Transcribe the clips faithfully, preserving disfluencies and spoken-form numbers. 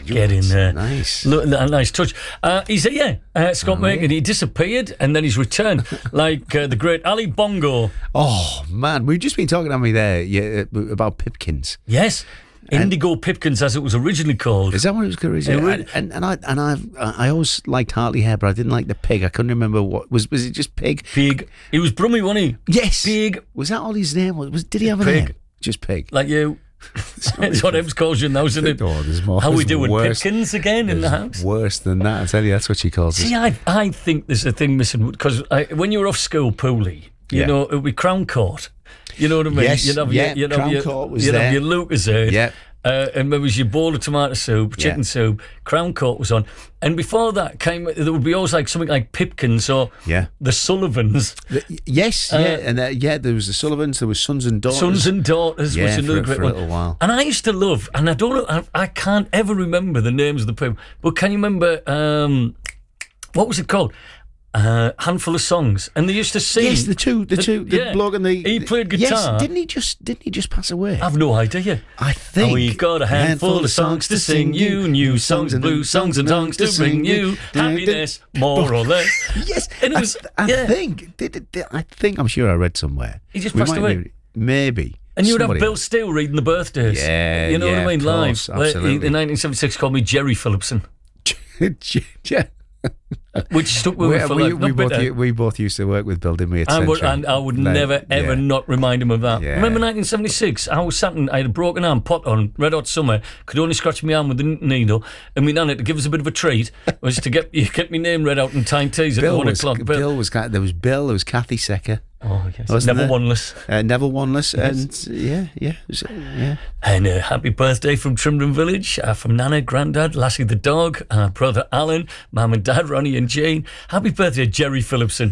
Get in there. Nice. Look, a nice touch. Uh, he's here, uh, Scott Oh, Makin. yeah. He disappeared and then he's returned, like uh, the great Ali Bongo. Oh, man. We've just been talking to me there yeah, about Pipkins. Yes. Indigo Pipkins, as it was originally called. Is that what it was originally? It And, and, and I and I I always liked Hartley Hare, but I didn't like the pig. I couldn't remember what was was it just pig? Pig. He was Brummy, wasn't he? Yes. Pig. Was that all his name was? was did he have a Pig. name? Just pig. Like you. That's what Ems calls you now, isn't it? Oh, there's more. How we There's doing, worse. Pipkins again in the There's house? Worse than that. I tell you, that's what she calls See, us. I I think there's a thing missing because when you were off school, Pooley, you Yeah. know, it would be Crown Court. You know what I mean? Yes, you'd have yeah, your, you'd have Crown your, Court was you'd there. have your Lucasade. Yeah. Uh, and there was your bowl of tomato soup, chicken Yeah. soup, Crown Court was on. And before that came, there would be always like something like Pipkins or Yeah. the Sullivans. The- yes, Uh, yeah, and uh, yeah, there was the Sullivans, there was Sons and Daughters. Sons and Daughters Yeah, was another for- great for a one. little while. And I used to love, and I don't know, I, I can't ever remember the names of the people, but can you remember, um, what was it called? Uh, handful of songs, and they used to sing. Yes, the two, the, The- two, the yeah. bloke and the. He played Yes, guitar. didn't he just? Didn't he just pass away? I've no idea. I think And we've got a handful of songs to sing you, new songs and blue songs and songs to bring you happiness, more or less. Yes, And it was, I, I yeah. think. Did, did, I think I'm sure I read somewhere. He just We passed might away. be- Maybe. And you would have Somebody Bill else. Steele reading the birthdays. Yeah, You know yeah, what I mean? of Live. course, Like, he- absolutely. in nineteen seventy-six, called me Jerry Phillipson, Yeah. which stuck with we, me for we, like, we, not both, bitter. u- we both used to work with Bill, didn't we? At I would, Century? and I would Like, never, ever yeah. not remind him of that. Yeah. Remember nineteen seventy-six? I was sat and I had a broken arm, pot on, red hot summer, could only scratch my arm with a needle, and my nana, to give us a bit of a treat, was to get get my name read out in time teas at Bill one was, o'clock. Bill was kind there was Bill, there was Kathy Secker, Oh, yes. Wasn't Never there? oneless. uh, Neville Wanless, and yeah, yeah, it was, uh, yeah. And uh, happy birthday from Trimdon Village, uh, from Nana, Grandad, Lassie the dog, uh, brother Alan, Mum and Dad, Ronnie and Jane. Happy birthday, Jerry Phillipson.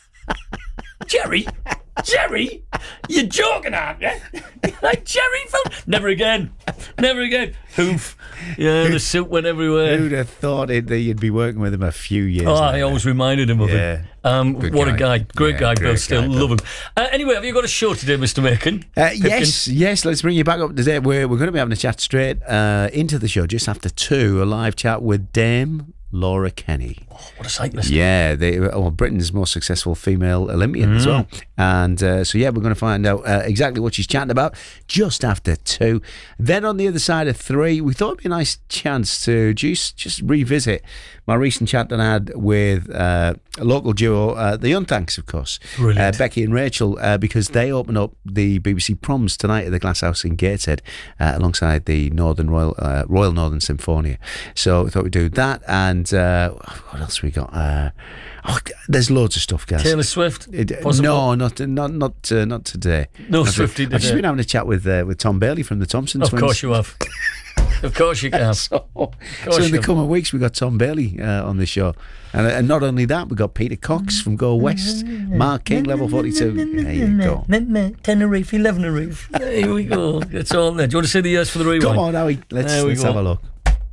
Jerry? Jerry? You're joking, aren't you? Like Jerry Phillipson? Never again. Never again. Hoof. Yeah, the suit went everywhere. Who'd have thought it, that you'd be working with him a few years Oh, later? I always reminded him of Yeah. it. Um, Good what a guy. guy. Great Yeah, guy, great Bill. Still guy, Bill. love him. Uh, anyway, have you got a show today, Mister Macon? Uh, yes, yes. Let's bring you back up to date. We're we're going to be having a chat straight uh, into the show just after two. A live chat with Dame Laura Kenny. Oh, what a cyclist. Yeah, they oh, Britain's most successful female Olympian Mm. as well. And uh, so yeah, we're going to find out uh, exactly what she's chatting about just after two. Then on the other side of three, we thought it'd be a nice chance to just just revisit my recent chat that I had with uh, a local duo, uh, the Unthanks, of course, Brilliant. uh, Becky and Rachel, uh, because they open up the B B C Proms tonight at the Glasshouse in Gateshead, uh, alongside the Northern Royal uh, Royal Northern Symphonia. So we thought we'd do that, and uh, what else we got? Uh, oh, there's loads of stuff, guys. Taylor Swift? It- Possible? no, not not not uh, not today. No Not Swiftie today. I've just today. been having a chat with uh, with Tom Bailey from the Thompson Of Twins. course you have. Of course you have. So, course so in you the have. coming weeks, we got Tom Bailey uh, on the show, and, and not only that, we got Peter Cox from Go West, Mark King, Level forty-two. There you go. Tenerife, Elevenerife. There we go. It's all there. Do you want to see the years for the rewind? Come on, Howie. Let's There we let's go. have a look.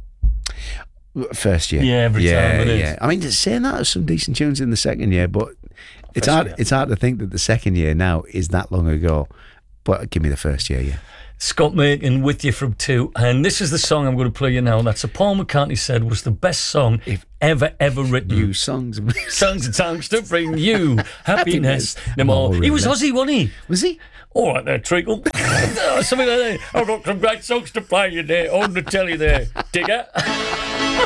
First year, Yeah, every yeah, time it is. yeah. I mean, saying that, there's some decent tunes in the second year, but it's First hard. year. It's hard to think that the second year now is that long ago. But give me the first year, yeah. Scott Macon with you from two, and this is the song I'm going to play you now. That's a Paul McCartney said was the best song If ever ever written. New songs, Songs and songs to bring you happiness. Happiness. No more. He was More Aussie, wasn't he? was he? All right there, Treacle. Something like that. I've got some great songs to play you there on the telly there, digger.